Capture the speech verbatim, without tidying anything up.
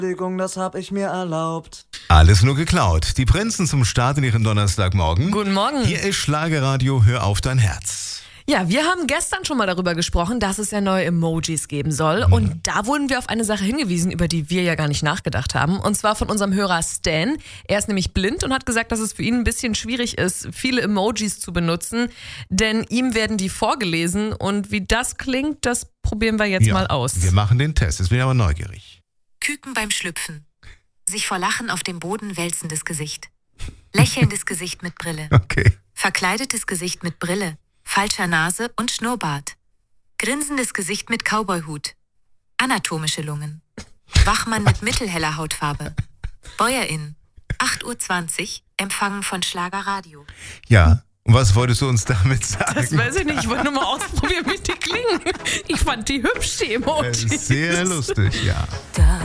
Das hab ich mir erlaubt. Alles nur geklaut. Die Prinzen zum Start in ihren Donnerstagmorgen. Guten Morgen. Hier ist Schlagerradio, hör auf dein Herz. Ja, wir haben gestern schon mal darüber gesprochen, dass es ja neue Emojis geben soll. Mhm. Und da wurden wir auf eine Sache hingewiesen, über die wir ja gar nicht nachgedacht haben. Und zwar von unserem Hörer Stan. Er ist nämlich blind und hat gesagt, dass es für ihn ein bisschen schwierig ist, viele Emojis zu benutzen. Denn ihm werden die vorgelesen. Und wie das klingt, das probieren wir jetzt ja, mal aus. Wir machen den Test. Jetzt bin ich aber neugierig. Küken beim Schlüpfen. Sich vor Lachen auf dem Boden wälzendes Gesicht. Lächelndes Gesicht mit Brille. Okay. Verkleidetes Gesicht mit Brille. Falscher Nase und Schnurrbart. Grinsendes Gesicht mit Cowboyhut. Anatomische Lungen. Wachmann mit mittelheller Hautfarbe. Bäuerin. acht Uhr zwanzig. Empfangen von Schlagerradio. Ja. Und was wolltest du uns damit sagen? Das weiß ich nicht. Ich wollte nur mal ausprobieren, wie die klingen. Ich fand die hübsch, die Äh, Emojis. Sehr lustig, ja.